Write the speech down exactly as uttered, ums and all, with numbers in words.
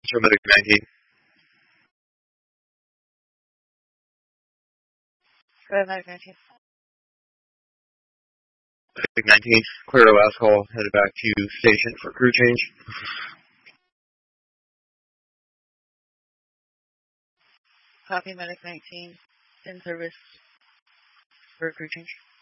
Medic nineteen. Go ahead, Medic nineteen. Medic nineteen, clear our last call, headed back to station for crew change. Copy, Medic nineteen. In service for crew change.